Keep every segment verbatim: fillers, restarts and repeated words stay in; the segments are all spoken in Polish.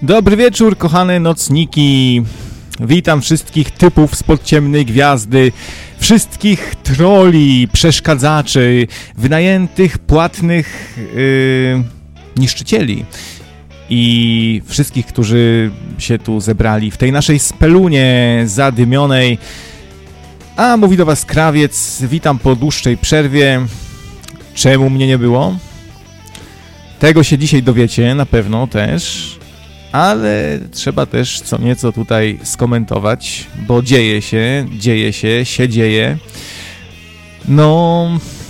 Dobry wieczór, kochane nocniki. Witam wszystkich typów spod ciemnej gwiazdy, wszystkich troli, przeszkadzaczy, wynajętych, płatnych yy, niszczycieli i wszystkich, którzy się tu zebrali w tej naszej spelunie zadymionej. A mówi do was Krawiec, witam po dłuższej przerwie. Czemu mnie nie było? Tego się dzisiaj dowiecie na pewno też, ale trzeba też co nieco tutaj skomentować, bo dzieje się, dzieje się, się dzieje. No,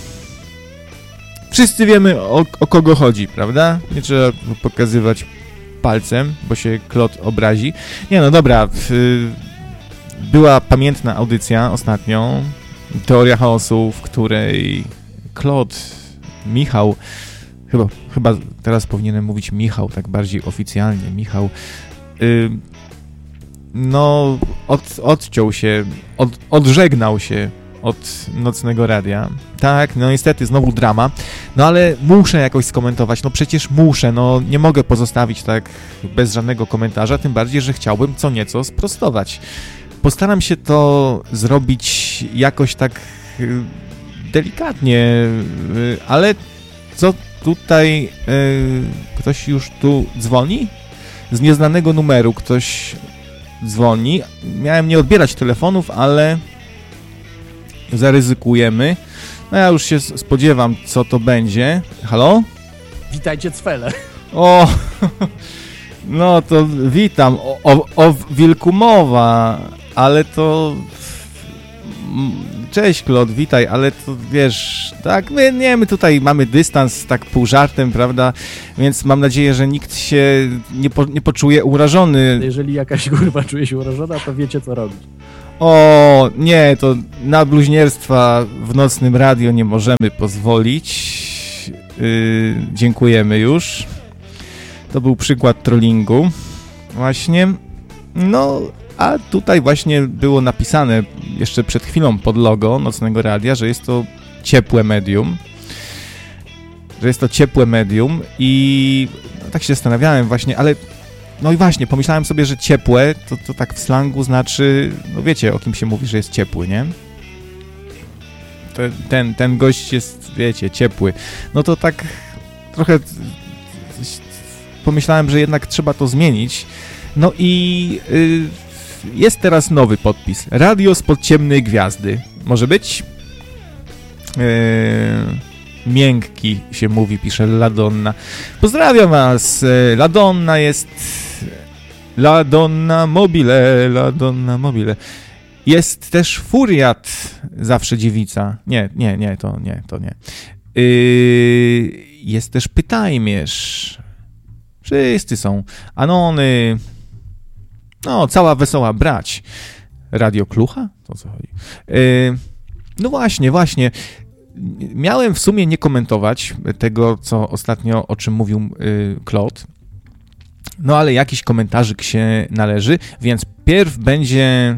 wszyscy wiemy o, o kogo chodzi, prawda? Nie trzeba pokazywać palcem, bo się Klot obrazi. Nie no dobra, była pamiętna audycja ostatnio, Teoria Chaosu, w której Klot, Michał, chyba, chyba teraz powinienem mówić Michał, tak bardziej oficjalnie, Michał, yy, no od, odciął się, od, odżegnał się od Nocnego Radia. Tak, no niestety znowu drama, no ale muszę jakoś skomentować, no przecież muszę, no nie mogę pozostawić tak bez żadnego komentarza, tym bardziej, że chciałbym co nieco sprostować. Postaram się to zrobić jakoś tak yy, delikatnie, yy, ale co tutaj yy, ktoś już tu dzwoni? Z nieznanego numeru ktoś dzwoni. Miałem nie odbierać telefonów, ale zaryzykujemy. No ja już się spodziewam, co to będzie. Halo? Witajcie, Cwele. O, no to witam. O, o, o wilku mowa, ale to... Cześć, Klot, witaj, ale to wiesz, tak, my nie, my tutaj mamy dystans, tak pół żartem, prawda, więc mam nadzieję, że nikt się nie, po, nie poczuje urażony. Jeżeli jakaś kurwa czuje się urażona, to wiecie, co robić. O, nie, to na bluźnierstwa w Nocnym Radio nie możemy pozwolić. Yy, dziękujemy już. To był przykład trollingu. Właśnie, no... A tutaj właśnie było napisane jeszcze przed chwilą pod logo Nocnego Radia, że jest to ciepłe medium. Że jest to ciepłe medium i no, tak się zastanawiałem właśnie, ale no i właśnie, pomyślałem sobie, że ciepłe to, to tak w slangu znaczy, no wiecie, o kim się mówi, że jest ciepły, nie? Ten, ten, ten gość jest, wiecie, ciepły. No to tak trochę pomyślałem, że jednak trzeba to zmienić. No i... Yy, jest teraz nowy podpis. Radio spod ciemnej gwiazdy. Może być? Eee, miękki się mówi, pisze Ladonna. Pozdrawiam was. Ladonna jest... Ladonna mobile, Ladonna mobile. Jest też Furiat, zawsze dziewica. Nie, nie, nie, to nie, to nie. Eee, jest też Pytajmierz. Wszyscy są. Anony... No, cała wesoła brać. Radio Klucha? To co chodzi? Yy, no właśnie, właśnie. Miałem w sumie nie komentować tego, co ostatnio, o czym mówił yy, Klot. No ale jakiś komentarzyk się należy, więc pierw będzie...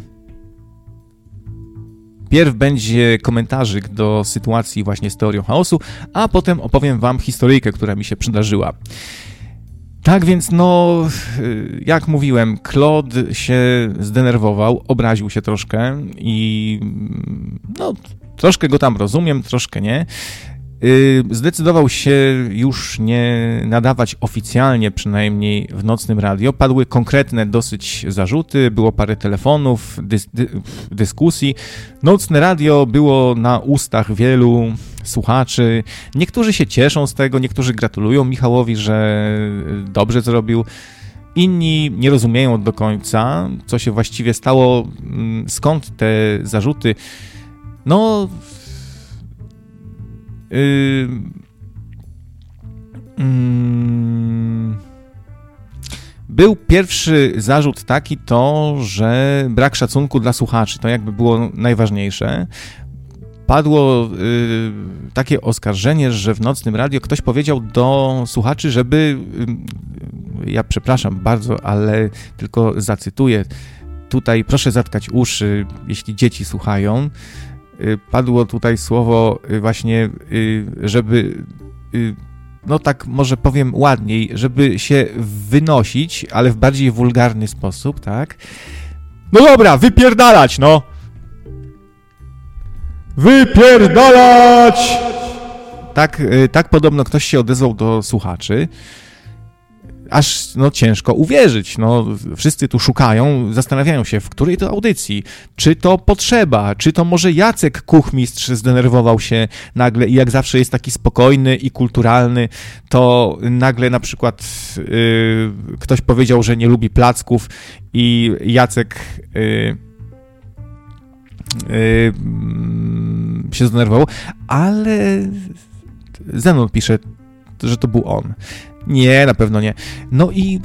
Pierw będzie komentarzyk do sytuacji właśnie z Teorią Chaosu, a potem opowiem wam historyjkę, która mi się przydarzyła. Tak więc, no, jak mówiłem, Klot się zdenerwował, obraził się troszkę i, no, troszkę go tam rozumiem, troszkę nie. Zdecydował się już nie nadawać oficjalnie, przynajmniej w Nocnym Radio. Padły konkretne dosyć zarzuty, było parę telefonów, dys- dy- dyskusji. Nocne Radio było na ustach wielu słuchaczy. Niektórzy się cieszą z tego, niektórzy gratulują Michałowi, że dobrze zrobił. Inni nie rozumieją do końca, co się właściwie stało, skąd te zarzuty. No... Yy, yy, był pierwszy zarzut taki to, że brak szacunku dla słuchaczy, to jakby było najważniejsze. Padło yy, takie oskarżenie, że w Nocnym Radio ktoś powiedział do słuchaczy, żeby, yy, ja przepraszam bardzo, ale tylko zacytuję, tutaj proszę zatkać uszy, jeśli dzieci słuchają. Padło tutaj słowo właśnie, żeby no tak może powiem ładniej, żeby się wynosić, ale w bardziej wulgarny sposób, tak? No dobra, wypierdalać, no! Wypierdalać! Tak, tak podobno ktoś się odezwał do słuchaczy. Aż no ciężko uwierzyć, no wszyscy tu szukają, zastanawiają się, w której to audycji, czy to potrzeba, czy to może Jacek Kuchmistrz zdenerwował się nagle i jak zawsze jest taki spokojny i kulturalny, to nagle na przykład yy, ktoś powiedział, że nie lubi placków i Jacek yy, yy, się zdenerwował, ale Zenon pisze, że to był on. Nie, na pewno nie. No i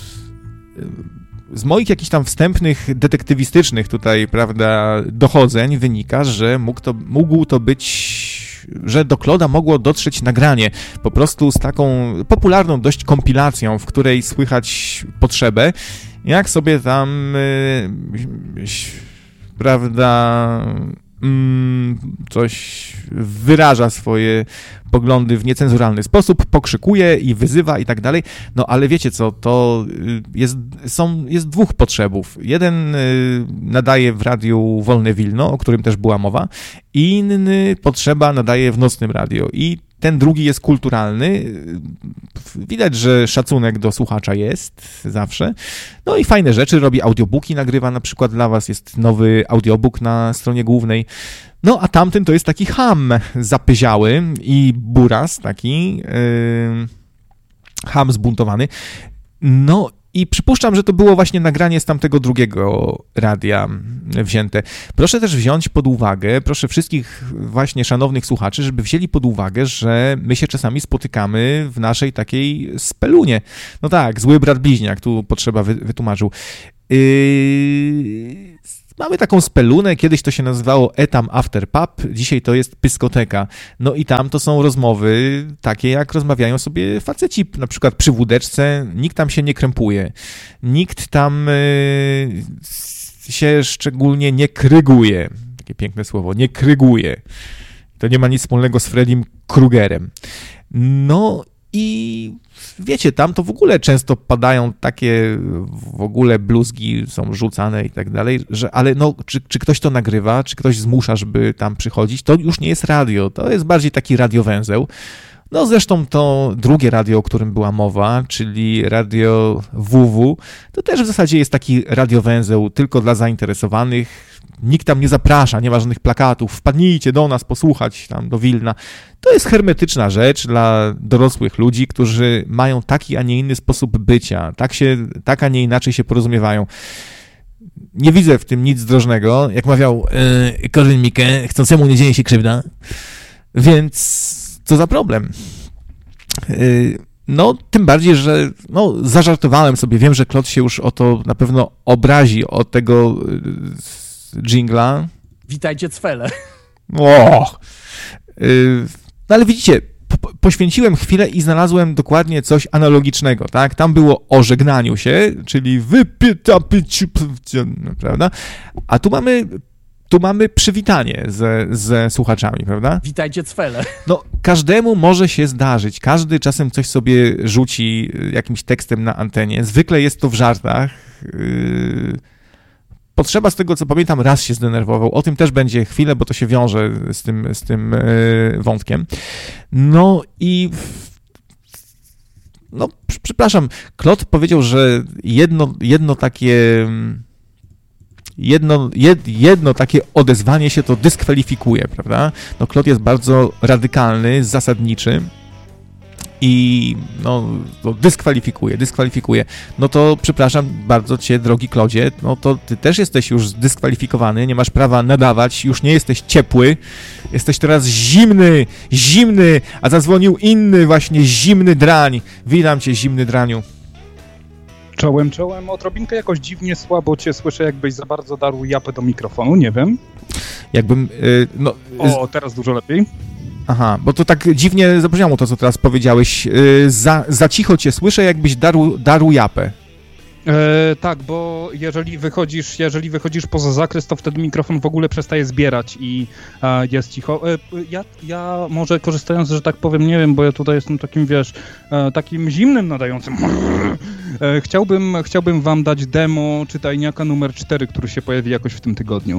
z moich jakichś tam wstępnych, detektywistycznych tutaj, prawda, dochodzeń wynika, że mógł to, mógł to być, że do Kloda mogło dotrzeć nagranie po prostu z taką popularną dość kompilacją, w której słychać potrzebę, jak sobie tam, yy, prawda, coś wyraża swoje poglądy w niecenzuralny sposób, pokrzykuje i wyzywa i tak dalej, no ale wiecie co, to jest, są, jest dwóch potrzebów. Jeden nadaje w radiu Wolne Wilno, o którym też była mowa, inny potrzeba nadaje w nocnym radio i ten drugi jest kulturalny. Widać, że szacunek do słuchacza jest zawsze. No i fajne rzeczy robi, audiobooki nagrywa na przykład dla was, jest nowy audiobook na stronie głównej. No a tamten to jest taki cham zapyziały i buras taki, yy, cham zbuntowany. No i przypuszczam, że to było właśnie nagranie z tamtego drugiego radia wzięte. Proszę też wziąć pod uwagę, proszę wszystkich właśnie szanownych słuchaczy, żeby wzięli pod uwagę, że my się czasami spotykamy w naszej takiej spelunie. No tak, zły brat bliźniak, tu potrzeba wy, wytłumaczył. Yy... Mamy taką spelunę, kiedyś to się nazywało Etam After Pub, dzisiaj to jest pyskoteka. No i tam to są rozmowy takie, jak rozmawiają sobie faceci, na przykład przy wódeczce, nikt tam się nie krępuje, nikt tam y, się szczególnie nie kryguje, takie piękne słowo, nie kryguje. To nie ma nic wspólnego z Freddym Krugerem. No i wiecie, tam to w ogóle często padają takie w ogóle bluzgi, są rzucane i tak dalej, że ale no, czy, czy ktoś to nagrywa, czy ktoś zmusza, żeby tam przychodzić, to już nie jest radio, to jest bardziej taki radiowęzeł. No zresztą to drugie radio, o którym była mowa, czyli radio W W, to też w zasadzie jest taki radiowęzeł tylko dla zainteresowanych. Nikt tam nie zaprasza, nie ma żadnych plakatów, wpadnijcie do nas posłuchać tam do Wilna. To jest hermetyczna rzecz dla dorosłych ludzi, którzy mają taki, a nie inny sposób bycia, tak, się, tak a nie inaczej się porozumiewają. Nie widzę w tym nic zdrożnego, jak mawiał yy, Korwin Mikke, chcącemu nie dzieje się krzywda, więc co za problem. Yy, No, tym bardziej, że no, zażartowałem sobie, wiem, że Klot się już o to na pewno obrazi, od tego dżingla. Witajcie cwele. O! Yy, no ale widzicie, po, poświęciłem chwilę i znalazłem dokładnie coś analogicznego, tak? Tam było o żegnaniu się, czyli wypyta, pyciu, prawda? A tu mamy... Tu mamy przywitanie ze, ze słuchaczami, prawda? Witajcie cwele. No, każdemu może się zdarzyć. Każdy czasem coś sobie rzuci jakimś tekstem na antenie. Zwykle jest to w żartach. Yy... Potrzeba, z tego co pamiętam, raz się zdenerwował. O tym też będzie chwilę, bo to się wiąże z tym, z tym yy, wątkiem. No i... No, przepraszam. Klot powiedział, że jedno, jedno takie... Jedno, jed, jedno takie odezwanie się to dyskwalifikuje, prawda? No Klot jest bardzo radykalny, zasadniczy i no, to dyskwalifikuje, dyskwalifikuje. No to przepraszam bardzo cię, drogi Klodzie, no to ty też jesteś już zdyskwalifikowany, nie masz prawa nadawać, już nie jesteś ciepły, jesteś teraz zimny, zimny, a zadzwonił inny właśnie zimny drań. Witam cię, zimny draniu. Czołem, czołem. Odrobinkę jakoś dziwnie słabo cię słyszę, jakbyś za bardzo darł japę do mikrofonu, nie wiem. Jakbym, yy, no... O, teraz dużo lepiej. Aha, bo to tak dziwnie zabrzmiało to, co teraz powiedziałeś. Yy, za, za cicho cię słyszę, jakbyś darł, darł japę. E, tak, bo jeżeli wychodzisz, jeżeli wychodzisz poza zakres, to wtedy mikrofon w ogóle przestaje zbierać i e, jest cicho. E, ja, ja może korzystając, że tak powiem, nie wiem, bo ja tutaj jestem takim, wiesz, e, takim zimnym nadającym. E, chciałbym, chciałbym wam dać demo czytajniaka numer cztery, który się pojawi jakoś w tym tygodniu.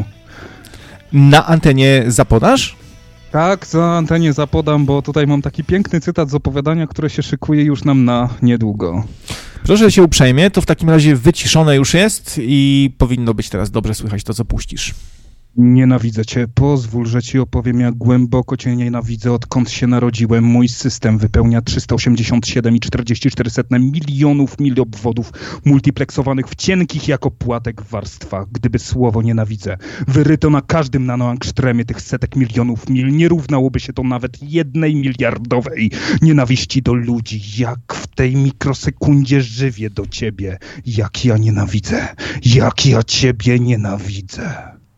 Na antenie zapodasz? Tak, za antenie zapodam, bo tutaj mam taki piękny cytat z opowiadania, które się szykuje już nam na niedługo. Proszę się uprzejmie, to w takim razie wyciszone już jest i powinno być teraz dobrze słychać to, co puścisz. Nienawidzę cię. Pozwól, że ci opowiem, jak głęboko cię nienawidzę, odkąd się narodziłem. Mój system wypełnia trzysta osiemdziesiąt siedem i czterdzieści cztery milionów mil obwodów multipleksowanych w cienkich jako płatek warstwach. Gdyby słowo nienawidzę wyryto na każdym nanoangstremie tych setek milionów mil, nie równałoby się to nawet jednej miliardowej nienawiści do ludzi. Jak w tej mikrosekundzie żywię do ciebie. Jak ja nienawidzę. Jak ja ciebie nienawidzę.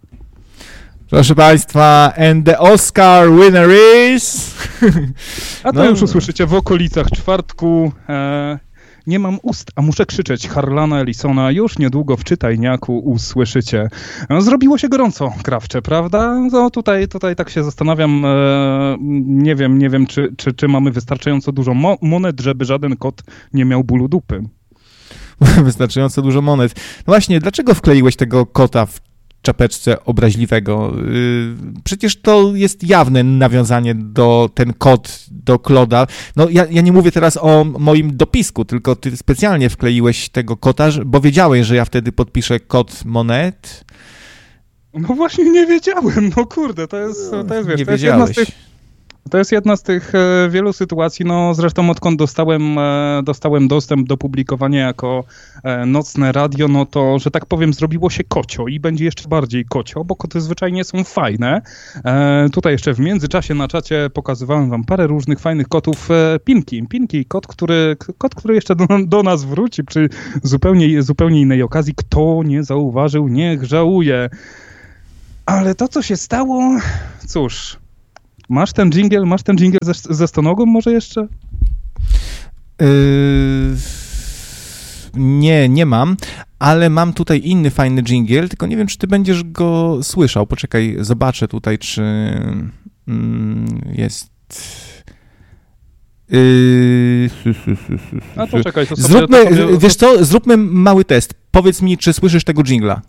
Proszę Państwa, and the Oscar winner is... A to no. już usłyszycie w okolicach czwartku. E, nie mam ust, a muszę krzyczeć. Harlana Ellisona już niedługo w czytajniaku usłyszycie. E, zrobiło się gorąco, krawcze, prawda? No tutaj, tutaj tak się zastanawiam. E, nie wiem, nie wiem, czy, czy, czy mamy wystarczająco dużo mo- monet, żeby żaden kot nie miał bólu dupy. Wystarczająco dużo monet. No właśnie, dlaczego wkleiłeś tego kota w czapeczce obraźliwego? Przecież to jest jawne nawiązanie do ten kot, do Kloda. No ja, ja nie mówię teraz o moim dopisku, tylko ty specjalnie wkleiłeś tego kota, bo wiedziałeś, że ja wtedy podpiszę kod Monet. No właśnie nie wiedziałem, no kurde, to jest, to jest, wiesz, nie to jest wiedziałeś. jedna z tych... To jest jedna z tych e, wielu sytuacji, no zresztą odkąd dostałem, e, dostałem dostęp do publikowania jako e, nocne radio, no to, że tak powiem, zrobiło się kocio i będzie jeszcze bardziej kocio, bo koty zwyczajnie są fajne. E, tutaj jeszcze w międzyczasie na czacie pokazywałem wam parę różnych fajnych kotów. E, Pinki, Pinki, kot, który, kot, który jeszcze do, do nas wróci przy zupełnie, zupełnie innej okazji. Kto nie zauważył, niech żałuje. Ale to, co się stało, cóż... Masz ten dżingiel, masz ten dżingiel ze, ze stonogą może jeszcze? Yy, nie, nie mam, ale mam tutaj inny fajny dżingiel, tylko nie wiem, czy ty będziesz go słyszał. Poczekaj, zobaczę tutaj, czy mm, jest... Yy, A to czekaj, to sobie, zróbmy, to sobie... Wiesz co, zróbmy mały test. Powiedz mi, czy słyszysz tego dżingla?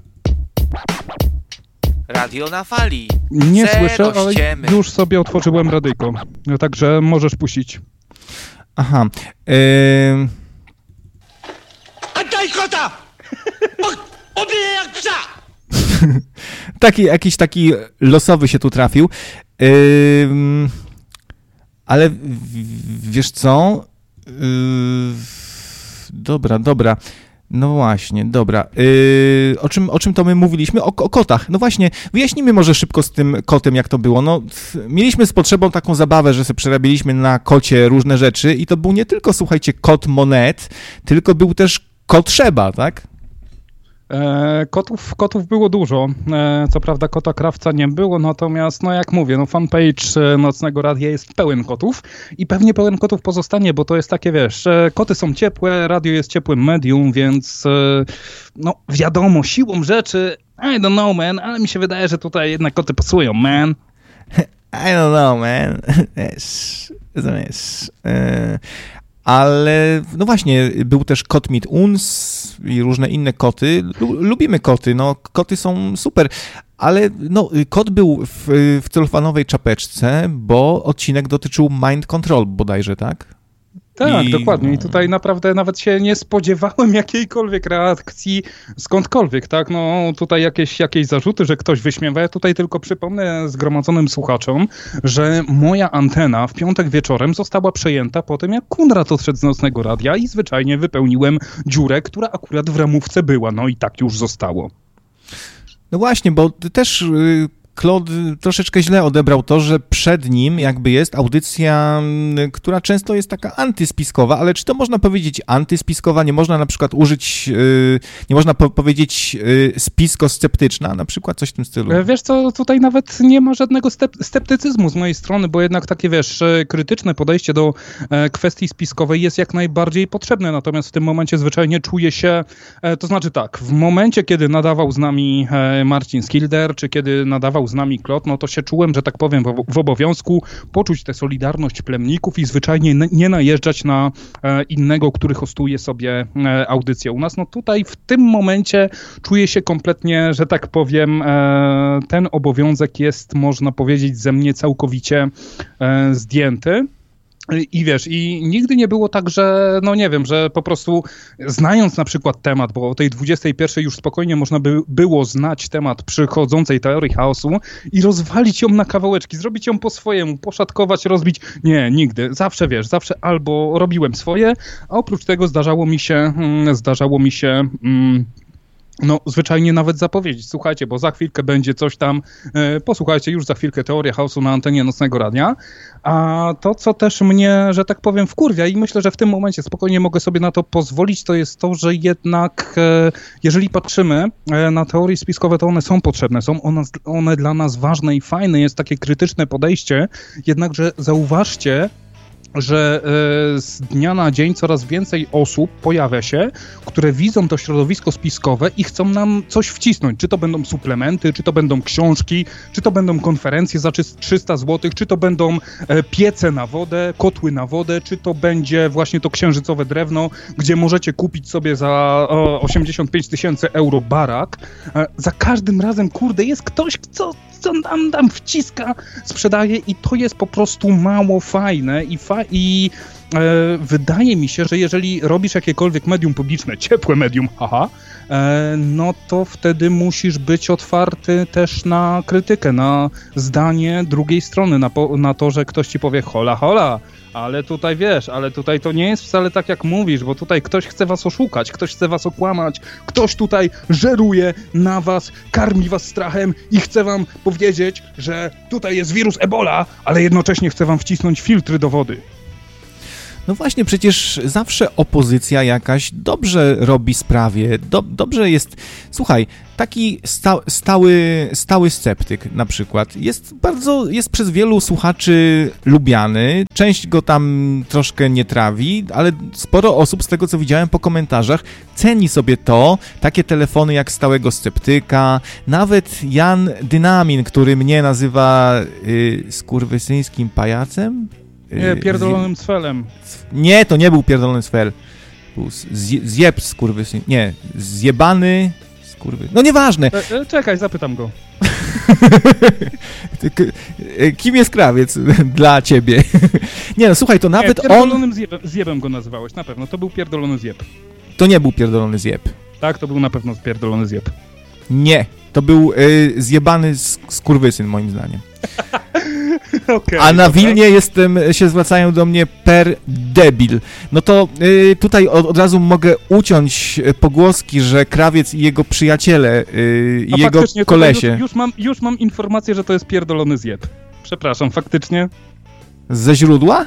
Radio na fali. Nie Zero słyszę, ale ściemy. już sobie otworzyłem radyjko. No, także możesz puścić. Aha. Yy... Oddaj kota! Obiję jak psa! taki, jakiś taki losowy się tu trafił. Yy... Ale w, wiesz co? Yy... Dobra, dobra. No właśnie, dobra. Yy, o, czym, o czym to my mówiliśmy? O, o kotach. No właśnie, wyjaśnijmy może szybko z tym kotem, jak to było. No, mieliśmy z potrzebą taką zabawę, że sobie przerabialiśmy na kocie różne rzeczy i to był nie tylko, słuchajcie, kot Monet, tylko był też kot Szeba, tak? E, kotów, kotów było dużo. E, co prawda kota krawca nie było, natomiast no jak mówię, no fanpage Nocnego Radia jest pełen kotów i pewnie pełen kotów pozostanie, bo to jest takie, wiesz, e, koty są ciepłe, radio jest ciepłym medium, więc e, no wiadomo, siłą rzeczy, I don't know, man, ale mi się wydaje, że tutaj jednak koty pasują, man. I don't know, man. Yes. Yes. Yy. Ale no właśnie, był też kot Mit Uns i różne inne koty. Lubimy koty, no koty są super, ale no kot był w, w celofanowej czapeczce, bo odcinek dotyczył Mind Control bodajże, tak? Tak, I... dokładnie. I tutaj naprawdę nawet się nie spodziewałem jakiejkolwiek reakcji skądkolwiek, tak? No tutaj jakieś, jakieś zarzuty, że ktoś wyśmiewa. Ja tutaj tylko przypomnę zgromadzonym słuchaczom, że moja antena w piątek wieczorem została przejęta po tym, jak Kunrad odszedł z Nocnego Radia i zwyczajnie wypełniłem dziurę, która akurat w ramówce była. No i tak już zostało. No właśnie, bo też... Yy... Claude troszeczkę źle odebrał to, że przed nim jakby jest audycja, która często jest taka antyspiskowa, ale czy to można powiedzieć antyspiskowa? Nie można na przykład użyć, nie można po- powiedzieć spisko-sceptyczna, na przykład coś w tym stylu. Wiesz co, tutaj nawet nie ma żadnego step- sceptycyzmu z mojej strony, bo jednak takie, wiesz, krytyczne podejście do kwestii spiskowej jest jak najbardziej potrzebne, natomiast w tym momencie zwyczajnie czuję się, to znaczy tak, w momencie, kiedy nadawał z nami Marcin Skilder, czy kiedy nadawał z nami Claude, no to się czułem, że tak powiem, w, w obowiązku poczuć tę solidarność plemników i zwyczajnie n- nie najeżdżać na e, innego, który hostuje sobie e, audycję u nas. No tutaj w tym momencie czuję się kompletnie, że tak powiem, e, ten obowiązek jest, można powiedzieć, ze mnie całkowicie e, zdjęty. I wiesz, i nigdy nie było tak, że, no nie wiem, że po prostu znając na przykład temat, bo o tej dwudziestej pierwszej już spokojnie można by było znać temat przychodzącej teorii chaosu i rozwalić ją na kawałeczki, zrobić ją po swojemu, poszatkować, rozbić. Nie, nigdy. Zawsze, wiesz, zawsze albo robiłem swoje, a oprócz tego zdarzało mi się, mm, zdarzało mi się... Mm, No, zwyczajnie nawet zapowiedzieć. Słuchajcie, bo za chwilkę będzie coś tam, e, posłuchajcie, już za chwilkę teoria chaosu na antenie Nocnego Radia. A to, co też mnie, że tak powiem, wkurwia i myślę, że w tym momencie spokojnie mogę sobie na to pozwolić, to jest to, że jednak, e, jeżeli patrzymy e, na teorie spiskowe, to one są potrzebne, są one, one dla nas ważne i fajne, jest takie krytyczne podejście, jednakże zauważcie, że y, z dnia na dzień coraz więcej osób pojawia się, które widzą to środowisko spiskowe i chcą nam coś wcisnąć. Czy to będą suplementy, czy to będą książki, czy to będą konferencje za trzysta złotych, czy to będą e, piece na wodę, kotły na wodę, czy to będzie właśnie to księżycowe drewno, gdzie możecie kupić sobie za o, osiemdziesiąt pięć tysięcy euro barak. E, za każdym razem, kurde, jest ktoś, co, co nam, nam wciska, sprzedaje i to jest po prostu mało fajne i fa- I e, wydaje mi się, że jeżeli robisz jakiekolwiek medium publiczne, ciepłe medium, haha, e, no to wtedy musisz być otwarty też na krytykę, na zdanie drugiej strony, na, po, na to, że ktoś ci powie hola, hola, ale tutaj wiesz, ale tutaj to nie jest wcale tak, jak mówisz, bo tutaj ktoś chce was oszukać, ktoś chce was okłamać, ktoś tutaj żeruje na was, karmi was strachem i chce wam powiedzieć, że tutaj jest wirus Ebola, ale jednocześnie chce wam wcisnąć filtry do wody. No właśnie, przecież zawsze opozycja jakaś dobrze robi sprawie, do, dobrze jest... Słuchaj, taki sta, stały, stały sceptyk na przykład jest bardzo, jest przez wielu słuchaczy lubiany, część go tam troszkę nie trawi, ale sporo osób z tego, co widziałem po komentarzach, ceni sobie to, takie telefony jak stałego sceptyka, nawet Jan Dynamin, który mnie nazywa y, skurwysyńskim pajacem? Nie, pierdolonym cfelem. Nie, to nie był pierdolony cfel. Był zje, zjeb skurwysyn. Nie, zjebany skurwy... No nieważne. E, e, czekaj, zapytam go. Kim jest krawiec dla ciebie? Nie no, słuchaj, to nawet nie, pierdolonym on... Zjebem, zjebem go nazywałeś, na pewno. To był pierdolony zjeb. To nie był pierdolony zjeb. Tak, to był na pewno pierdolony zjeb. Nie, to był y, zjebany skurwysyn, moim zdaniem. Okay, a na dobra. Wilnie jestem, się zwracają do mnie per debil. No to y, tutaj od, od razu mogę uciąć pogłoski, że krawiec i jego przyjaciele y, i a jego kolesie. Już, już, mam, już mam informację, że to jest pierdolony zjeb. Przepraszam, faktycznie. Ze źródła?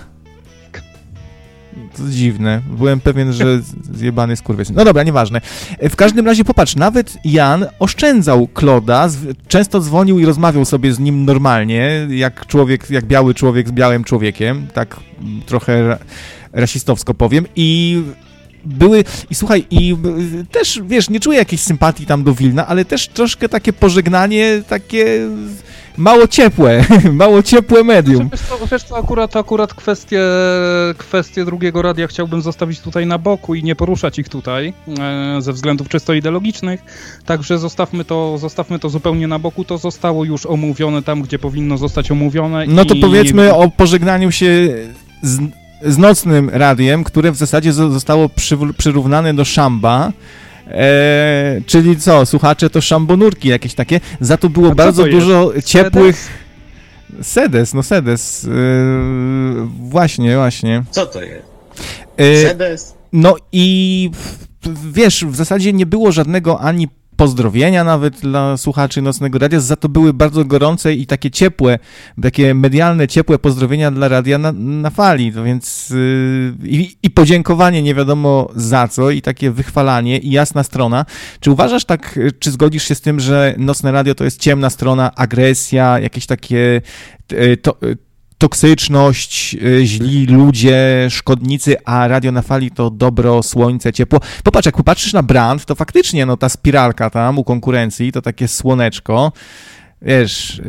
To dziwne. Byłem pewien, że zjebany skurwysyn. No dobra, nieważne. W każdym razie popatrz, nawet Jan oszczędzał Claude'a, często dzwonił i rozmawiał sobie z nim normalnie, jak człowiek, jak biały człowiek z białym człowiekiem, tak trochę ra- rasistowsko powiem i były, i słuchaj, i też, wiesz, nie czuję jakiejś sympatii tam do Wilna, ale też troszkę takie pożegnanie, takie mało ciepłe, mało ciepłe medium. Wiesz co, wiesz co, akurat, akurat kwestie, kwestie drugiego radia chciałbym zostawić tutaj na boku i nie poruszać ich tutaj, e, ze względów czysto ideologicznych, także zostawmy to, zostawmy to zupełnie na boku, to zostało już omówione tam, gdzie powinno zostać omówione. No to i... powiedzmy o pożegnaniu się z, z nocnym radiem, które w zasadzie zostało przy, przyrównane do szamba. Eee, czyli co, słuchacze to szambonurki jakieś takie, za to było bardzo to dużo jest? ciepłych... Sedes, no Sedes, eee, właśnie, właśnie. Co to jest? Eee, Sedes? no i w, wiesz, w zasadzie nie było żadnego ani pozdrowienia nawet dla słuchaczy Nocnego Radia, za to były bardzo gorące i takie ciepłe, takie medialne, ciepłe pozdrowienia dla Radia na, na Fali, to więc yy, i, i podziękowanie nie wiadomo za co i takie wychwalanie i jasna strona. Czy uważasz tak, czy zgodzisz się z tym, że Nocne Radio to jest ciemna strona, agresja, jakieś takie yy, to, yy, toksyczność, źli ludzie, szkodnicy, a Radio na Fali to dobro, słońce, ciepło. Popatrz, jak popatrzysz na brand, to faktycznie no ta spiralka tam u konkurencji, to takie słoneczko, wiesz,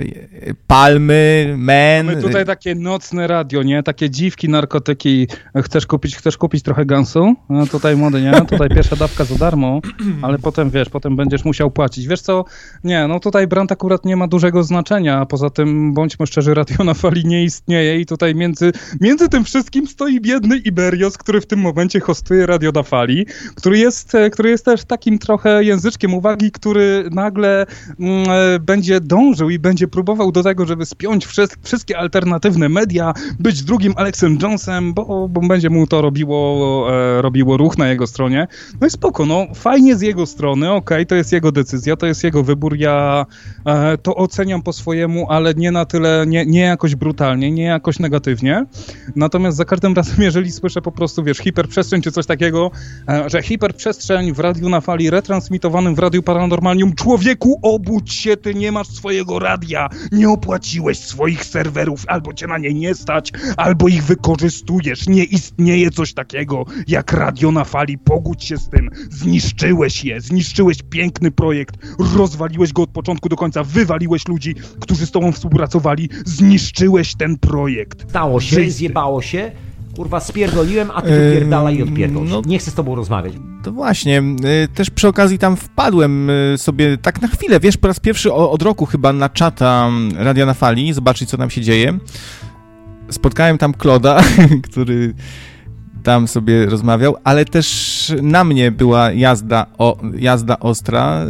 palmy, men. Mamy tutaj takie nocne radio, nie? Takie dziwki, narkotyki. Chcesz kupić, chcesz kupić trochę gansu? No tutaj młody, nie? Tutaj pierwsza dawka za darmo, ale potem, wiesz, potem będziesz musiał płacić. Wiesz co? Nie, no tutaj brand akurat nie ma dużego znaczenia, a poza tym, bądźmy szczerzy, Radio na Fali nie istnieje i tutaj między, między tym wszystkim stoi biedny Iberios, który w tym momencie hostuje Radio na Fali, który jest, który jest też takim trochę języczkiem uwagi, który nagle mm, będzie dążył i będzie próbował do tego, żeby spiąć wszystkie alternatywne media, być drugim Alexem Jonesem, bo, bo będzie mu to robiło, e, robiło ruch na jego stronie. No i spoko, no fajnie z jego strony, okej, okay, to jest jego decyzja, to jest jego wybór, ja e, to oceniam po swojemu, ale nie na tyle, nie, nie jakoś brutalnie, nie jakoś negatywnie. Natomiast za każdym razem, jeżeli słyszę po prostu, wiesz, hiperprzestrzeń czy coś takiego, e, że hiperprzestrzeń w Radiu na Fali, retransmitowanym w Radiu Paranormalium, człowieku, obudź się, ty nie masz swojego radia, nie opłaciłeś swoich serwerów, albo cię na nie nie stać, albo ich wykorzystujesz. Nie istnieje coś takiego jak Radio na Fali, pogódź się z tym. Zniszczyłeś je, zniszczyłeś piękny projekt, rozwaliłeś go od początku do końca, wywaliłeś ludzi, którzy z tobą współpracowali, zniszczyłeś ten projekt. Stało się, Wszyscy. zjebało się, kurwa spierdoliłem, a ty tu pierdalaj i odpierdol. No, nie chcę z tobą rozmawiać. To właśnie, też przy okazji tam wpadłem sobie tak na chwilę, wiesz, po raz pierwszy od roku chyba na czata Radia na Fali, zobaczyć co tam się dzieje. Spotkałem tam Kloda, który tam sobie rozmawiał, ale też na mnie była jazda, o, jazda ostra.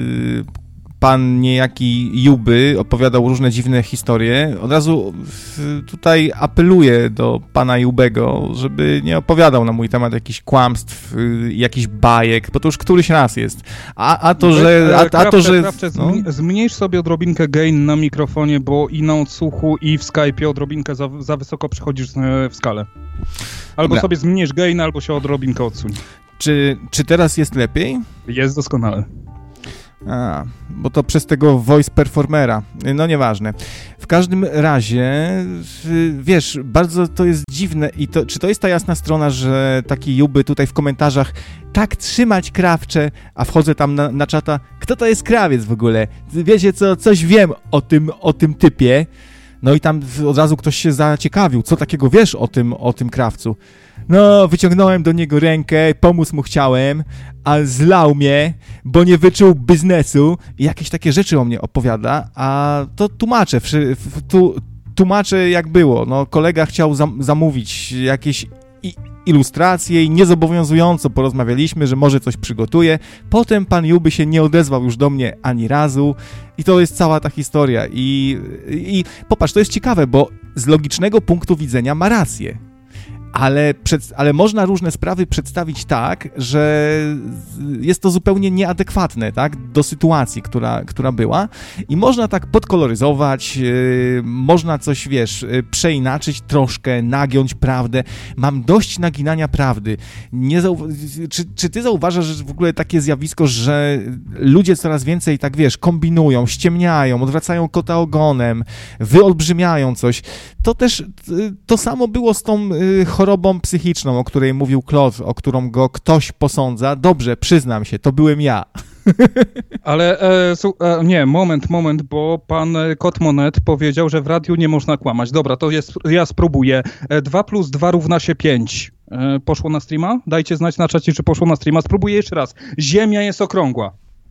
Pan niejaki Juby opowiadał różne dziwne historie. Od razu tutaj apeluję do pana Jubego, żeby nie opowiadał na mój temat jakichś kłamstw, jakichś bajek, bo to już któryś raz jest. A, a to, że... A, a to, że Krawcze, no? Zmniejsz sobie odrobinkę gain na mikrofonie, bo i na odsłuchu, i w Skype'ie odrobinkę za, za wysoko przychodzisz w skalę. Albo Dobra. sobie zmniejsz gain, albo się odrobinkę odsuń. Czy, czy teraz jest lepiej? Jest doskonale. A, bo to przez tego voice performera. No nieważne. W każdym razie, wiesz, bardzo to jest dziwne i to, czy to jest ta jasna strona, że taki Juby tutaj w komentarzach tak trzymać Krawcze, a wchodzę tam na, na czata, kto to jest krawiec w ogóle? Wiecie co, coś wiem o tym, o tym typie. No i tam od razu ktoś się zaciekawił, co takiego wiesz o tym, o tym krawcu. No, wyciągnąłem do niego rękę, pomóc mu chciałem, a zlał mnie, bo nie wyczuł biznesu i jakieś takie rzeczy o mnie opowiada, a to tłumaczę, tu, tłumaczę jak było. No, kolega chciał zam- zamówić jakieś i- ilustracje i niezobowiązująco porozmawialiśmy, że może coś przygotuje. Potem pan Juby się nie odezwał już do mnie ani razu i to jest cała ta historia. I, i popatrz, to jest ciekawe, bo z logicznego punktu widzenia ma rację. Ale, przed, ale można różne sprawy przedstawić tak, że jest to zupełnie nieadekwatne, tak, do sytuacji, która, która była i można tak podkoloryzować, yy, można coś, wiesz, yy, przeinaczyć troszkę, nagiąć prawdę. Mam dość naginania prawdy. Nie zau- czy, czy ty zauważasz, że w ogóle takie zjawisko, że ludzie coraz więcej, tak wiesz, kombinują, ściemniają, odwracają kota ogonem, wyolbrzymiają coś. To też, yy, to samo było z tą yy, chorobą psychiczną, o której mówił Claude, o którą go ktoś posądza. Dobrze, przyznam się, to byłem ja. Ale e, su, e, nie, moment, moment, bo pan Kot Monet powiedział, że w radiu nie można kłamać. Dobra, to jest, ja spróbuję. dwa plus dwa równa się pięć. E, poszło na streama? Dajcie znać na czacie, czy poszło na streama. Spróbuję jeszcze raz. Ziemia jest okrągła.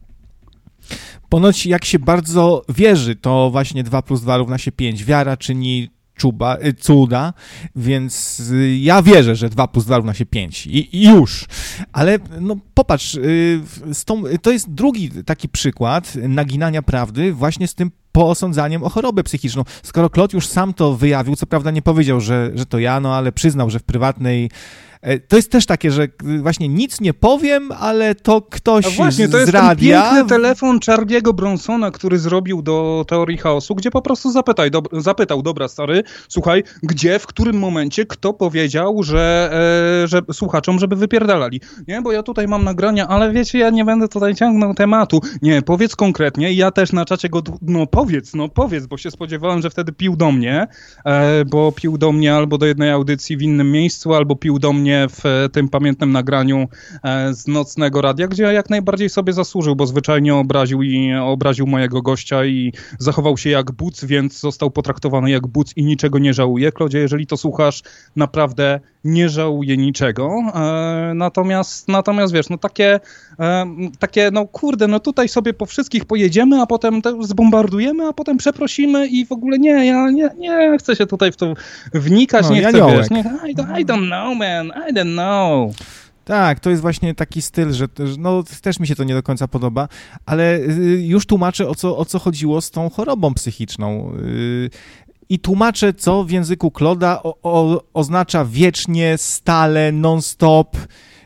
Ponoć jak się bardzo wierzy, to właśnie dwa plus dwa równa się pięć. Wiara czyni Czuba, cuda, więc ja wierzę, że dwa plus dwa równa się pięć i, i już. Ale no popatrz, z tą, to jest drugi taki przykład naginania prawdy właśnie z tym posądzaniem o chorobę psychiczną. Skoro Claude już sam to wyjawił, co prawda nie powiedział, że, że to ja, no ale przyznał, że w prywatnej To jest też takie, że właśnie nic nie powiem, ale to ktoś A właśnie, to z jest radia... ten piękny telefon Charlie'ego Bronsona, który zrobił do Teorii Chaosu, gdzie po prostu zapytaj, do, zapytał, dobra stary, słuchaj, gdzie, w którym momencie, kto powiedział, że, e, że słuchaczom, żeby wypierdalali. Nie, bo ja tutaj mam nagrania, ale wiecie, ja nie będę tutaj ciągnął tematu. Nie, powiedz konkretnie, ja też na czacie go, no powiedz, no powiedz, bo się spodziewałem, że wtedy pił do mnie, e, bo pił do mnie albo do jednej audycji w innym miejscu, albo pił do mnie w e, tym pamiętnym nagraniu e, z Nocnego Radia, gdzie jak najbardziej sobie zasłużył, bo zwyczajnie obraził i obraził mojego gościa i zachował się jak buc, więc został potraktowany jak buc i niczego nie żałuje. Klodzie, jeżeli to słuchasz, naprawdę nie żałuję niczego. E, natomiast, natomiast wiesz, no takie, e, takie, no kurde, no tutaj sobie po wszystkich pojedziemy, a potem te zbombardujemy, a potem przeprosimy i w ogóle nie, ja nie, nie chcę się tutaj w to wnikać, no, nie ja chcę, niołek. wiesz, nie, I, don't, I don't know, man, I don't know. Tak, to jest właśnie taki styl, że no, też mi się to nie do końca podoba, ale już tłumaczę, o co, o co chodziło z tą chorobą psychiczną. I tłumaczę, co w języku Kloda o, o, oznacza wiecznie, stale, non-stop,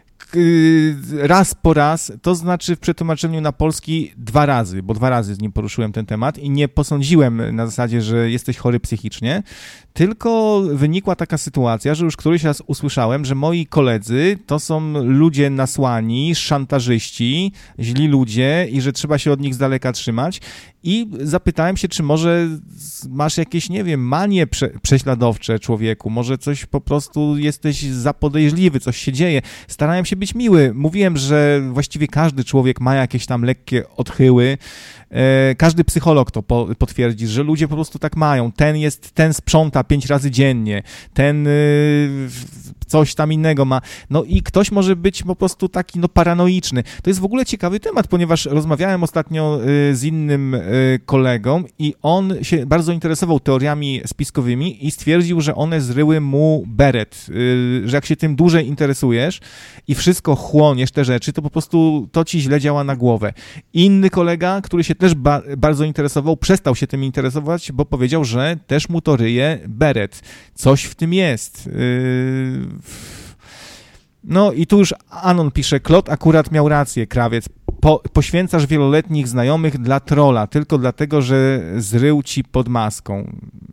raz po raz, to znaczy w przetłumaczeniu na polski dwa razy, bo dwa razy z nim poruszyłem ten temat i nie posądziłem na zasadzie, że jesteś chory psychicznie, tylko wynikła taka sytuacja, że już któryś raz usłyszałem, że moi koledzy to są ludzie nasłani, szantażyści, źli ludzie i że trzeba się od nich z daleka trzymać i zapytałem się, czy może masz jakieś, nie wiem, manie prze- prześladowcze człowieku, może coś po prostu jesteś za podejrzliwy, coś się dzieje. Starałem się być miły. Mówiłem, że właściwie każdy człowiek ma jakieś tam lekkie odchyły. E, każdy psycholog to po, potwierdzi, że ludzie po prostu tak mają. Ten jest, ten sprząta pięć razy dziennie, ten y, coś tam innego ma. No i ktoś może być po prostu taki no paranoiczny. To jest w ogóle ciekawy temat, ponieważ rozmawiałem ostatnio y, z innym y, kolegą i on się bardzo interesował teoriami spiskowymi i stwierdził, że one zryły mu beret, y, że jak się tym dłużej interesujesz i wszystko chłoniesz, te rzeczy, to po prostu to ci źle działa na głowę. Inny kolega, który się też ba- bardzo interesował, przestał się tym interesować, bo powiedział, że też mu to ryje beret. Coś w tym jest. Yy... No i tu już Anon pisze, Klot akurat miał rację, krawiec. Po, poświęcasz wieloletnich znajomych dla trolla, tylko dlatego, że zrył ci pod maską.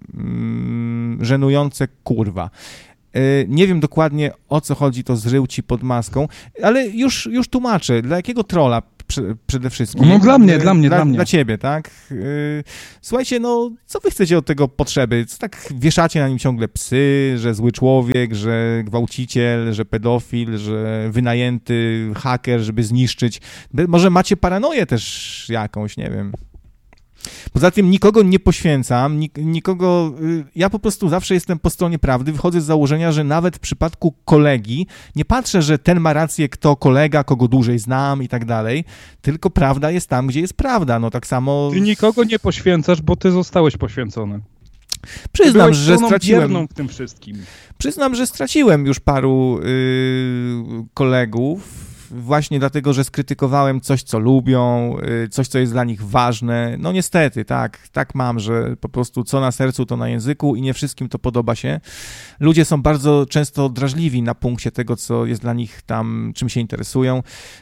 Yy, żenujące kurwa. Nie wiem dokładnie, o co chodzi to zrył ci pod maską, ale już, już tłumaczę, dla jakiego trolla prze, przede wszystkim. No dla mnie, dla mnie, dla, dla mnie. Dla ciebie, tak? Słuchajcie, no co wy chcecie od tego potrzeby? Co tak wieszacie na nim ciągle psy, że zły człowiek, że gwałciciel, że pedofil, że wynajęty haker, żeby zniszczyć. Może macie paranoję też jakąś, nie wiem. Poza tym nikogo nie poświęcam, nik- nikogo, ja po prostu zawsze jestem po stronie prawdy, wychodzę z założenia, że nawet w przypadku kolegi nie patrzę, że ten ma rację, kto kolega, kogo dłużej znam i tak dalej, tylko prawda jest tam, gdzie jest prawda, no tak samo... Ty nikogo nie poświęcasz, bo ty zostałeś poświęcony. Przyznam, Byłeś że straciłem... w tym wszystkim. Przyznam, że straciłem już paru yy, kolegów, właśnie dlatego, że skrytykowałem coś, co lubią, coś, co jest dla nich ważne. No niestety, tak, tak mam, że po prostu co na sercu, to na języku i nie wszystkim to podoba się. Ludzie są bardzo często drażliwi na punkcie tego, co jest dla nich tam, czym się interesują.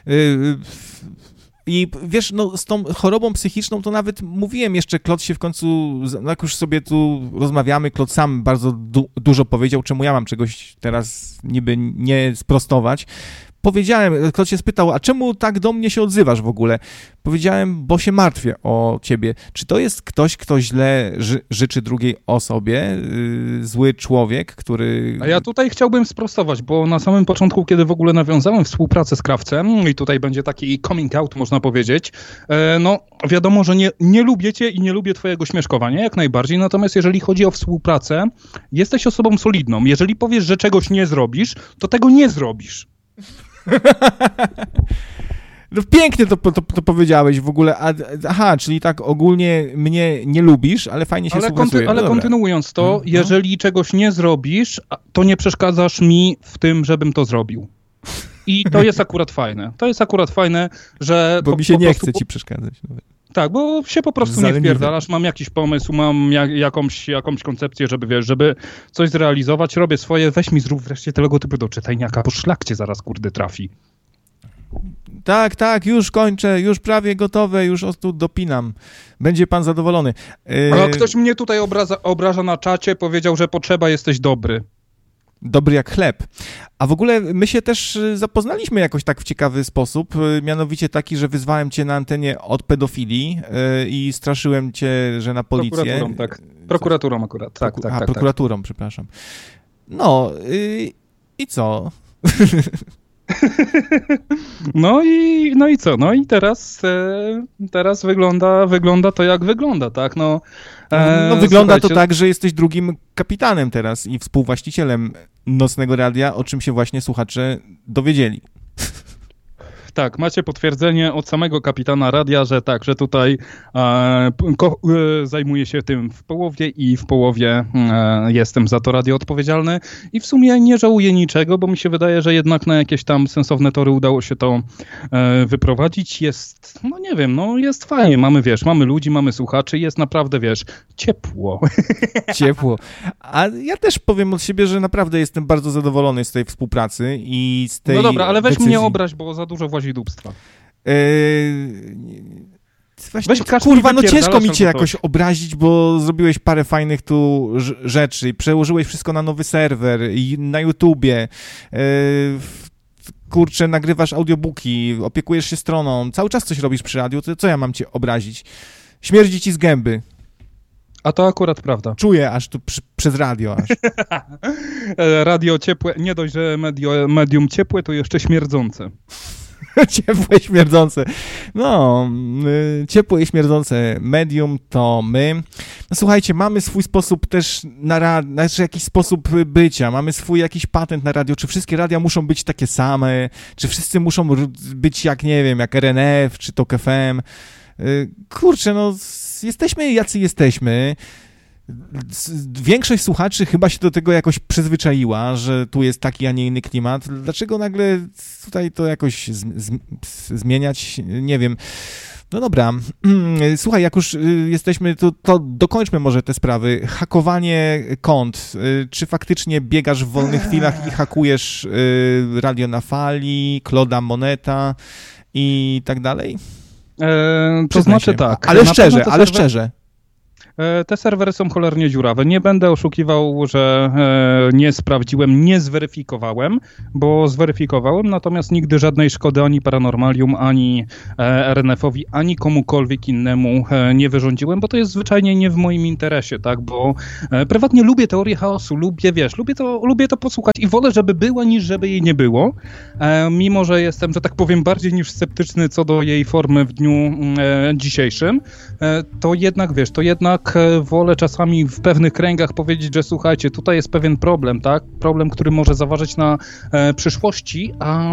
I wiesz, no z tą chorobą psychiczną to nawet mówiłem jeszcze, Klot się w końcu, jak już sobie tu rozmawiamy, Klot sam bardzo du- dużo powiedział, czemu ja mam czegoś teraz niby nie sprostować. Powiedziałem, ktoś się spytał, a czemu tak do mnie się odzywasz w ogóle? Powiedziałem, bo się martwię o ciebie. Czy to jest ktoś, kto źle ży- życzy drugiej osobie? Yy, zły człowiek, który... A ja tutaj chciałbym sprostować, bo na samym początku, kiedy w ogóle nawiązałem współpracę z Krawcem, i tutaj będzie taki coming out, można powiedzieć, e, no wiadomo, że nie, nie lubię cię i nie lubię twojego śmieszkowania, jak najbardziej, natomiast jeżeli chodzi o współpracę, jesteś osobą solidną. Jeżeli powiesz, że czegoś nie zrobisz, to tego nie zrobisz. No pięknie to, to, to powiedziałeś w ogóle. A, aha, czyli tak ogólnie mnie nie lubisz, ale fajnie się ale współpracuje. Konty- ale no kontynuując to, no, no. jeżeli czegoś nie zrobisz, to nie przeszkadzasz mi w tym, żebym to zrobił. I to jest akurat fajne. To jest akurat fajne, że... Bo po, mi się po nie prostu... chce ci przeszkadzać. Tak, bo się po prostu Zaleniwy. nie wpierdalasz, mam jakiś pomysł, mam jak, jakąś, jakąś koncepcję, żeby wiesz, żeby coś zrealizować, robię swoje, weź mi zrób wreszcie te logotypy do czytajniaka, bo szlak cię zaraz kurde trafi. Tak, tak, już kończę, już prawie gotowe, już o tu dopinam. Będzie pan zadowolony. Yy, A ktoś mnie tutaj obraza, obraża na czacie, powiedział, że potrzeba, jesteś dobry. Dobry jak chleb. A w ogóle my się też zapoznaliśmy jakoś tak w ciekawy sposób, mianowicie taki, że wyzwałem cię na antenie od pedofilii yy, i straszyłem cię, że na policję. Prokuraturą, tak. Prokuraturą akurat, tak, Proku- tak, A, tak. prokuraturą, tak. przepraszam. No yy, i co? No i, no i co? No i teraz, e, teraz wygląda, wygląda to jak wygląda, tak? No, e, No wygląda to słuchajcie, tak, że jesteś drugim kapitanem teraz i współwłaścicielem Nocnego Radia, o czym się właśnie słuchacze dowiedzieli. Tak, macie potwierdzenie od samego kapitana radia, że tak, że tutaj e, ko, e, zajmuję się tym w połowie i w połowie e, jestem za to radio odpowiedzialny i w sumie nie żałuję niczego, bo mi się wydaje, że jednak na jakieś tam sensowne tory udało się to e, wyprowadzić. Jest, no nie wiem, no jest fajnie, mamy, wiesz, mamy ludzi, mamy słuchaczy, jest naprawdę, wiesz, ciepło. Ciepło. A ja też powiem od siebie, że naprawdę jestem bardzo zadowolony z tej współpracy i z tej No dobra, ale weź decyzji. mnie obraź, bo za dużo włazidłubstwa. Yy... Właśnie, Weź każ kurwa, mi no ciężko mi wypierdalasz cię albo jakoś coś. obrazić, bo zrobiłeś parę fajnych tu rz- rzeczy, przełożyłeś wszystko na nowy serwer i na YouTubie, yy, kurczę, nagrywasz audiobooki, opiekujesz się stroną, cały czas coś robisz przy radiu, to co ja mam cię obrazić? Śmierdzi ci z gęby. A to akurat prawda. Czuję aż tu przy, przez radio aż. E, Radio ciepłe, nie dość, że medio, medium ciepłe, to jeszcze śmierdzące. Ciepłe, śmierdzące. No, y, ciepłe i śmierdzące medium to my. No słuchajcie, mamy swój sposób też na radio, znaczy jakiś sposób bycia, mamy swój jakiś patent na radio. Czy wszystkie radia muszą być takie same? Czy wszyscy muszą r- być jak, nie wiem, jak R N F, czy Tok F M? Y, kurczę, no, s- jesteśmy jacy jesteśmy. S- Większość słuchaczy chyba się do tego jakoś przyzwyczaiła, że tu jest taki, a nie inny klimat. Dlaczego nagle tutaj to jakoś z- z- zmieniać? Nie wiem. No dobra. Słuchaj, jak już y, jesteśmy, to, to dokończmy może te sprawy. Hakowanie kont. Y, Czy faktycznie biegasz w wolnych chwilach i hakujesz y, Radio na Fali, Kloda Moneta i tak dalej? E, to Przyznaj znaczy się. tak. Ale na szczerze, pewno te ale serwer- szczerze. E, Te serwery są cholernie dziurawe. Nie będę oszukiwał, że e, nie sprawdziłem, nie zweryfikowałem, bo zweryfikowałem, natomiast nigdy żadnej szkody ani Paranormalium, ani e, R N F-owi, ani komukolwiek innemu e, nie wyrządziłem, bo to jest zwyczajnie nie w moim interesie, tak, bo e, prywatnie lubię teorię chaosu, lubię, wiesz, lubię to, lubię to posłuchać i wolę, żeby była, niż żeby jej nie było, e, mimo, że jestem, że tak powiem, bardziej niż sceptyczny co do jej formy w dniu e, dzisiejszym, e, to jednak, wiesz, to jednak wolę czasami w pewnych kręgach powiedzieć, że słuchajcie, tutaj jest pewien problem, tak? Problem, który może zaważyć na e, przyszłości,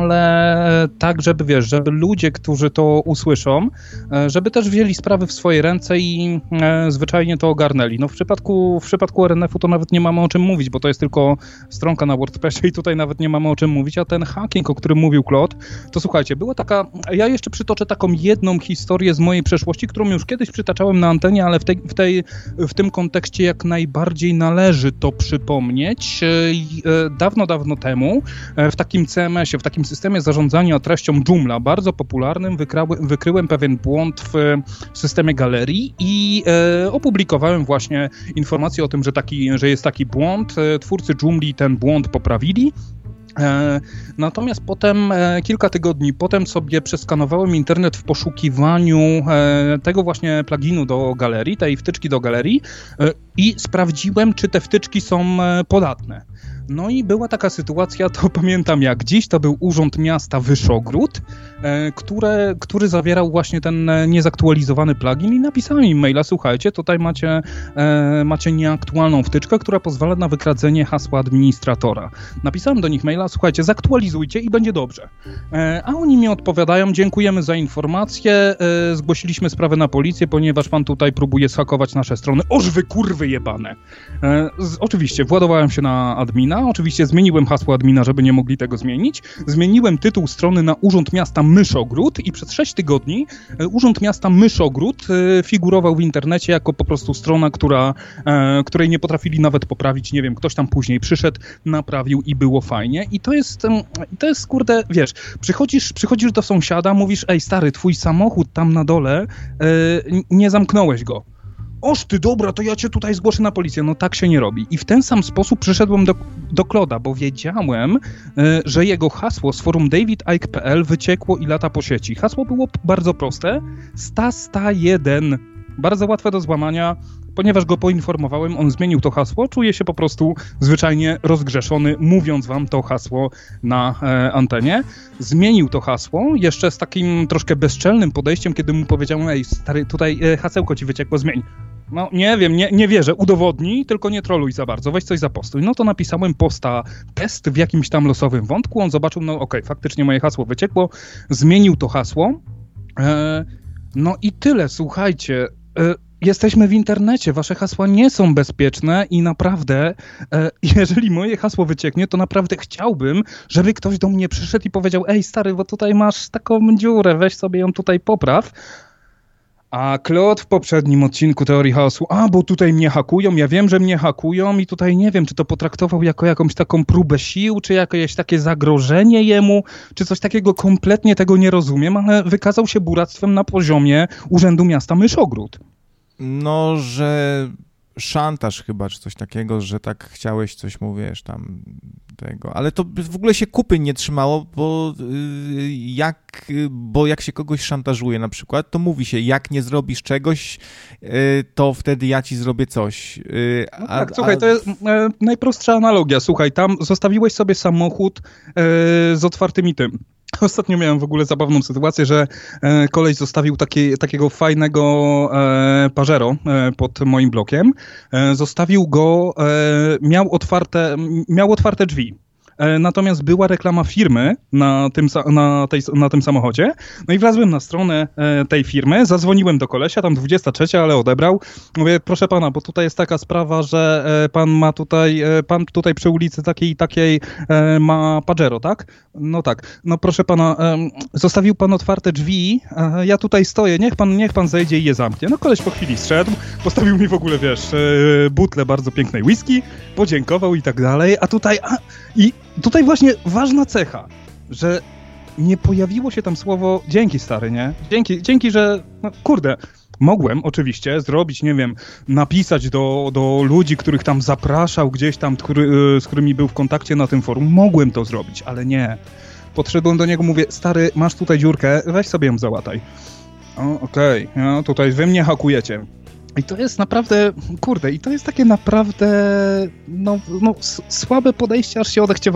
ale tak, żeby wiesz, żeby ludzie, którzy to usłyszą, e, żeby też wzięli sprawy w swoje ręce i e, zwyczajnie to ogarnęli. No w przypadku, w przypadku R N F-u to nawet nie mamy o czym mówić, bo to jest tylko stronka na WordPressie i tutaj nawet nie mamy o czym mówić, a ten hacking, o którym mówił Claude, to słuchajcie, była taka, ja jeszcze przytoczę taką jedną historię z mojej przeszłości, którą już kiedyś przytaczałem na antenie, ale w tej, w tej w tym kontekście jak najbardziej należy to przypomnieć. Dawno, dawno temu w takim C M S-ie, w takim systemie zarządzania treścią Joomla, bardzo popularnym, wykrały, wykryłem pewien błąd w systemie galerii i e, opublikowałem właśnie informację o tym, że, taki, że jest taki błąd. Twórcy Joomli ten błąd poprawili. E, natomiast potem, e, kilka tygodni potem sobie przeskanowałem internet w poszukiwaniu e, tego właśnie pluginu do galerii, tej wtyczki do galerii e, i sprawdziłem, czy te wtyczki są e, podatne. No i była taka sytuacja, to pamiętam jak dziś, to był Urząd Miasta Wyszogród, e, które, który zawierał właśnie ten e, niezaktualizowany plugin i napisałem im maila, słuchajcie, tutaj macie, e, macie nieaktualną wtyczkę, która pozwala na wykradzenie hasła administratora. Napisałem do nich maila, słuchajcie, zaktualizujcie i będzie dobrze. E, a oni mi odpowiadają, dziękujemy za informację, e, zgłosiliśmy sprawę na policję, ponieważ pan tutaj próbuje zhakować nasze strony. Oż wy kurwy jebane! E, z, oczywiście, władowałem się na admina, oczywiście zmieniłem hasło admina, żeby nie mogli tego zmienić, zmieniłem tytuł strony na Urząd Miasta Myszogród i przez sześć tygodni Urząd Miasta Myszogród figurował w internecie jako po prostu strona, która, której nie potrafili nawet poprawić, nie wiem, ktoś tam później przyszedł, naprawił i było fajnie. I to jest, to jest kurde, wiesz, przychodzisz, przychodzisz do sąsiada, mówisz, ej stary, twój samochód tam na dole, nie zamknąłeś go. Oż ty, dobra, to ja cię tutaj zgłoszę na policję. No tak się nie robi. I w ten sam sposób przyszedłem do, do Kloda, bo wiedziałem, y, że jego hasło z forum david icke kropka p l wyciekło i lata po sieci. Hasło było bardzo proste. sto sto jeden. Bardzo łatwe do złamania. Ponieważ go poinformowałem, on zmienił to hasło, czuje się po prostu zwyczajnie rozgrzeszony, mówiąc wam to hasło na e, antenie. Zmienił to hasło, jeszcze z takim troszkę bezczelnym podejściem, kiedy mu powiedziałem, ej stary, tutaj e, hasełko ci wyciekło, zmień. No nie wiem, nie, nie wierzę, udowodnij, tylko nie troluj za bardzo, weź coś zapostuj. No to napisałem posta test w jakimś tam losowym wątku, on zobaczył, no okej, okay, faktycznie moje hasło wyciekło, zmienił to hasło. E, no i tyle, słuchajcie, e, jesteśmy w internecie, wasze hasła nie są bezpieczne i naprawdę, e, jeżeli moje hasło wycieknie, to naprawdę chciałbym, żeby ktoś do mnie przyszedł i powiedział, ej stary, bo tutaj masz taką dziurę, weź sobie ją tutaj popraw. A Klot w poprzednim odcinku Teorii Chaosu, a bo tutaj mnie hakują, ja wiem, że mnie hakują i tutaj nie wiem, czy to potraktował jako jakąś taką próbę sił, czy jakieś takie zagrożenie jemu, czy coś takiego, kompletnie tego nie rozumiem, ale wykazał się buractwem na poziomie Urzędu Miasta Myszogród. No, że szantaż chyba, czy coś takiego, że tak chciałeś coś, mówisz tam tego, ale to w ogóle się kupy nie trzymało, bo jak, bo jak się kogoś szantażuje na przykład, to mówi się, jak nie zrobisz czegoś, to wtedy ja ci zrobię coś. A, no tak, słuchaj, a... to jest e, najprostsza analogia, słuchaj, tam zostawiłeś sobie samochód e, z otwartymi tym. Ostatnio miałem w ogóle zabawną sytuację, że e, koleś zostawił taki, takiego fajnego e, Pajero e, pod moim blokiem. E, zostawił go, e, miał otwarte, miał otwarte drzwi. Natomiast była reklama firmy na tym, na, tej, na tym samochodzie. No i wlazłem na stronę tej firmy, zadzwoniłem do kolesia, tam dwudziesta trzecia, ale odebrał. Mówię, proszę pana, bo tutaj jest taka sprawa, że pan ma tutaj, pan tutaj przy ulicy takiej i takiej ma Pajero, tak? No tak. No proszę pana, zostawił pan otwarte drzwi, ja tutaj stoję, niech pan, niech pan zejdzie i je zamknie. No koleś po chwili zszedł, postawił mi w ogóle, wiesz, butlę bardzo pięknej whisky, podziękował i tak dalej, a tutaj, a, i tutaj właśnie ważna cecha, że nie pojawiło się tam słowo dzięki stary, nie? Dzięki, dzięki, że no, kurde, mogłem oczywiście zrobić, nie wiem, napisać do, do ludzi, których tam zapraszał gdzieś tam, który, z którymi był w kontakcie na tym forum, mogłem to zrobić, ale nie. Podszedłem do niego, mówię, stary, masz tutaj dziurkę, weź sobie ją załataj. O, okej, okay. No, tutaj wy mnie hakujecie. I to jest naprawdę, kurde, i to jest takie naprawdę, no, no słabe podejście, aż się odechciewa